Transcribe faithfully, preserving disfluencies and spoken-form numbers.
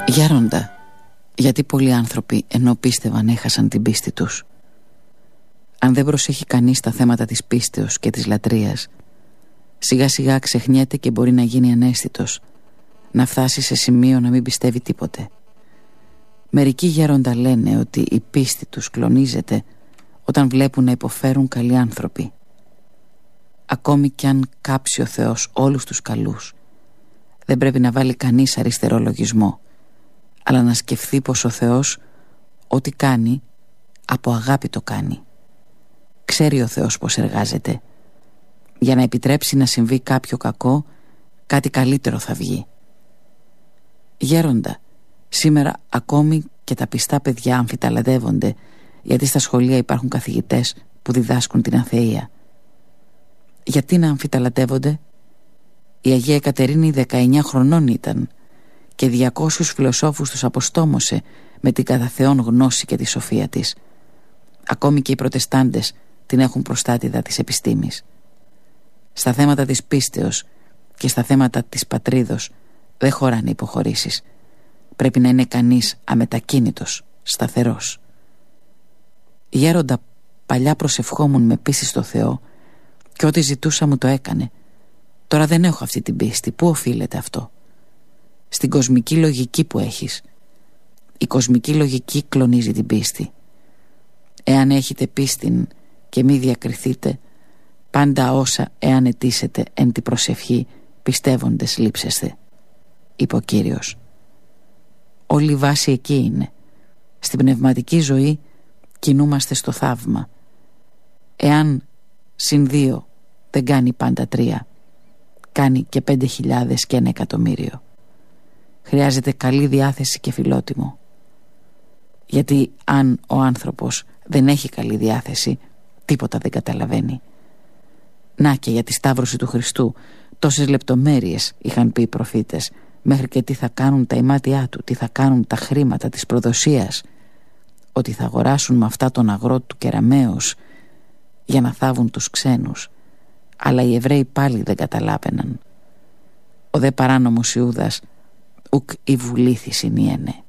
Γέροντα, γιατί πολλοί άνθρωποι ενώ πίστευαν έχασαν την πίστη τους. Αν δεν προσέχει κανείς τα θέματα της πίστεως και της λατρείας, σιγά σιγά ξεχνιέται και μπορεί να γίνει αναίσθητος, να φτάσει σε σημείο να μην πιστεύει τίποτε. Μερικοί γέροντα λένε ότι η πίστη τους κλονίζεται όταν βλέπουν να υποφέρουν καλοί άνθρωποι. Ακόμη κι αν κάψει ο Θεός όλους τους καλούς, δεν πρέπει να βάλει κανείς αριστερό λογισμό, αλλά να σκεφτεί πως ο Θεός ό,τι κάνει από αγάπη το κάνει. Ξέρει ο Θεός πως εργάζεται. Για να επιτρέψει να συμβεί κάποιο κακό, κάτι καλύτερο θα βγει. Γέροντα, σήμερα ακόμη και τα πιστά παιδιά αμφιταλαντεύονται, γιατί στα σχολεία υπάρχουν καθηγητές που διδάσκουν την αθεία. Γιατί να αμφιταλαντεύονται? Η Αγία Εκατερίνη δεκαεννιά χρονών ήταν και διακόσιους φιλοσόφους τους αποστόμωσε με την κατά Θεόν γνώση και τη σοφία της. Ακόμη και οι προτεστάντες την έχουν προστάτηδα της επιστήμης. Στα θέματα της πίστεως και στα θέματα της πατρίδος δεν χωράνε υποχωρήσεις. Πρέπει να είναι κανείς αμετακίνητος, σταθερός. Γέροντα, παλιά προσευχόμουν με πίστη στο Θεό και ό,τι ζητούσα μου το έκανε. Τώρα δεν έχω αυτή την πίστη. Πού οφείλεται αυτό? Στην κοσμική λογική που έχεις. Η κοσμική λογική κλονίζει την πίστη. Εάν έχετε πίστην και μη διακριθείτε, πάντα όσα εάν αιτήσετε εν τη προσευχή πιστεύοντες λείψεστε, είπε ο Κύριος. Όλη η βάση εκεί είναι. Στην πνευματική ζωή κινούμαστε στο θαύμα. Εάν συν δύο δεν κάνει πάντα τρία, κάνει και πέντε χιλιάδες και ένα εκατομμύριο. Χρειάζεται καλή διάθεση και φιλότιμο. Γιατί αν ο άνθρωπος δεν έχει καλή διάθεση, τίποτα δεν καταλαβαίνει. Να και για τη σταύρωση του Χριστού τόσες λεπτομέρειες είχαν πει οι προφήτες, μέχρι και τι θα κάνουν τα ημάτια του, τι θα κάνουν τα χρήματα της προδοσίας, ότι θα αγοράσουν με αυτά τον αγρό του Κεραμαίος για να θάβουν τους ξένους. Αλλά οι Εβραίοι πάλι δεν καταλάβαιναν. Ο δε παράνομος Ιούδας ουκ η βουλήθη συνιένε.